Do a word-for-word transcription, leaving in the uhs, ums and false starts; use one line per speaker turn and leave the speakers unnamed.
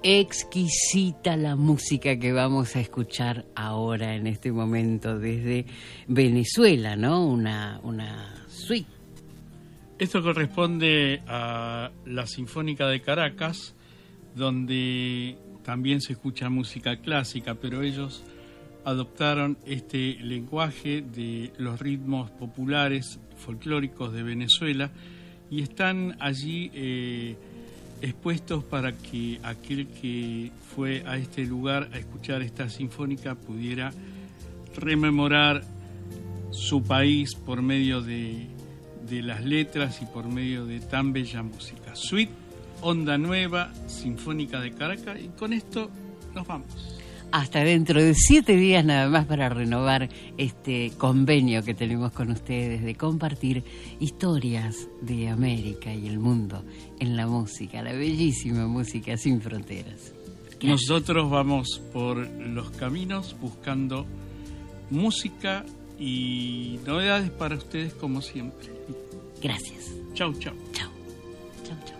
Exquisita la música que vamos a escuchar ahora en este momento desde Venezuela, ¿no? Una, una suite.
Esto corresponde a la Sinfónica de Caracas, donde también se escucha música clásica, pero ellos adoptaron este lenguaje de los ritmos populares folclóricos de Venezuela y están allí eh, expuestos para que aquel que fue a este lugar a escuchar esta sinfónica pudiera rememorar su país por medio de, de las letras y por medio de tan bella música. Suite Onda Nueva, Sinfónica de Caracas, y con esto nos vamos.
Hasta dentro de siete días nada más para renovar este convenio que tenemos con ustedes de compartir historias de América y el mundo en la música, la bellísima música sin fronteras. Gracias.
Nosotros vamos por los caminos buscando música y novedades para ustedes como siempre.
Gracias.
Chau, chau.
Chau. Chau, chau.